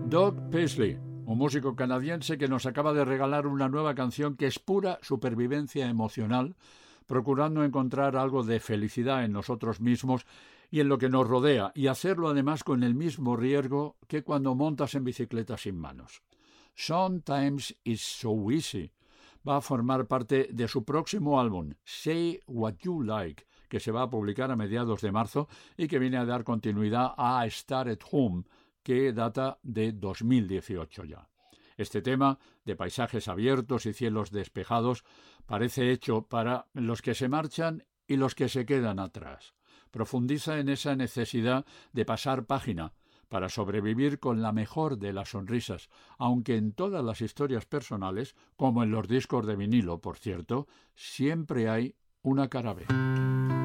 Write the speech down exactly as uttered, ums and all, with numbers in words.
Doug Paisley, un músico canadiense que nos acaba de regalar una nueva canción que es pura supervivencia emocional, procurando encontrar algo de felicidad en nosotros mismos y en lo que nos rodea, y hacerlo además con el mismo riesgo que cuando montas en bicicleta sin manos. Sometimes It's So Easy va a formar parte de su próximo álbum, Say What You Like, que se va a publicar a mediados de marzo y que viene a dar continuidad a Start at Home, que data de dos mil dieciocho ya. Este tema, de paisajes abiertos y cielos despejados, parece hecho para los que se marchan y los que se quedan atrás. Profundiza en esa necesidad de pasar página para sobrevivir con la mejor de las sonrisas, aunque en todas las historias personales, como en los discos de vinilo, por cierto, siempre hay una cara B.